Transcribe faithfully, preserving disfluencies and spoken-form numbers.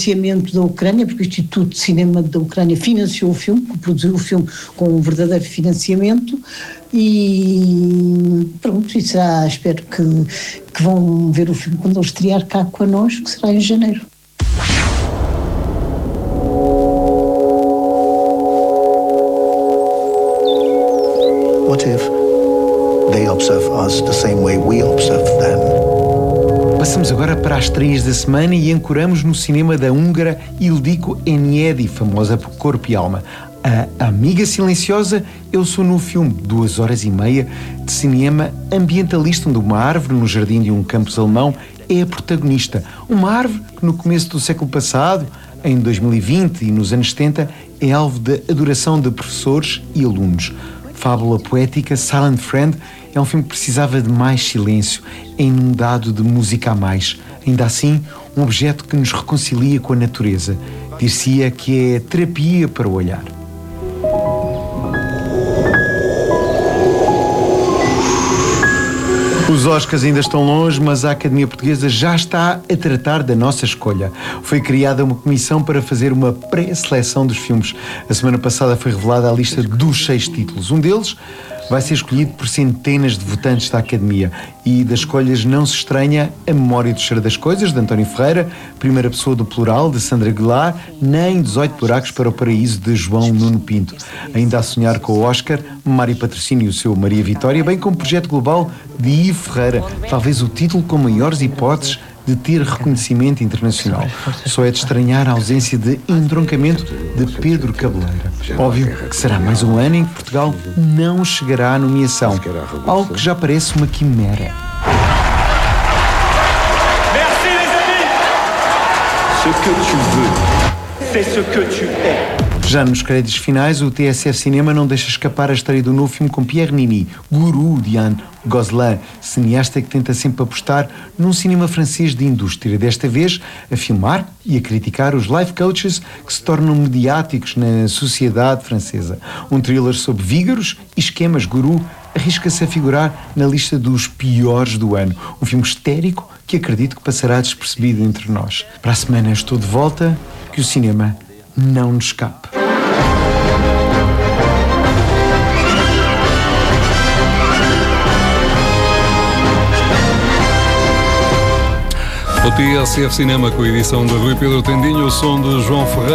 financiamento da Ucrânia, porque o Instituto de Cinema da Ucrânia financiou o filme, produziu o filme com um verdadeiro financiamento, e pronto, e será, espero que, que vão ver o filme quando ele estrear cá connosco, que será em janeiro. What if they observe us the same way we observe them? Passamos agora para as estreias da semana e ancoramos no cinema da húngara Ildikó Enyedi, famosa por Corpo e Alma. A Amiga Silenciosa é o seu novo filme, duas horas e meia de cinema ambientalista, onde uma árvore no jardim de um campus alemão é a protagonista. Uma árvore que no começo do século passado, em dois mil e vinte e nos anos setenta, é alvo da adoração de professores e alunos. Fábula poética, Silent Friend é um filme que precisava de mais silêncio, é inundado de música a mais. Ainda assim, um objeto que nos reconcilia com a natureza. Dir-se-ia que é terapia para o olhar. Os Oscars ainda estão longe, mas a Academia Portuguesa já está a tratar da nossa escolha. Foi criada uma comissão para fazer uma pré-seleção dos filmes. A semana passada foi revelada a lista dos seis títulos. Um deles vai ser escolhido por centenas de votantes da Academia. E das escolhas não se estranha A Memória do Cheiro das Coisas, de António Ferreira, Primeira Pessoa do Plural, de Sandra Aguilar, nem dezoito Buracos para o Paraíso, de João Nuno Pinto. Ainda a sonhar com o Oscar, Mário Patrocínio e o seu Maria Vitória, bem como Projeto Global, de Ivo Ferreira, talvez o título com maiores hipóteses de ter reconhecimento internacional. Só é de estranhar a ausência de entroncamento de Pedro Cabeleira. Óbvio que será mais um ano em que Portugal não chegará à nomeação, algo que já parece uma quimera. Merci les amis! Ce que tu veux, c'est ce que tu es. Já nos créditos finais, o T S F Cinema não deixa escapar a estreia do novo filme com Pierre Nini, Guru, de Anne Gosselin, cineasta que tenta sempre apostar num cinema francês de indústria, desta vez a filmar e a criticar os life coaches que se tornam mediáticos na sociedade francesa. Um thriller sobre vígaros e esquemas. Guru arrisca-se a figurar na lista dos piores do ano. Um filme histérico que acredito que passará despercebido entre nós. Para a semana estou de volta, que o cinema não nos escape. O T S F Cinema, com a edição de Rui Pedro Tendinho, o som de João Ferreira.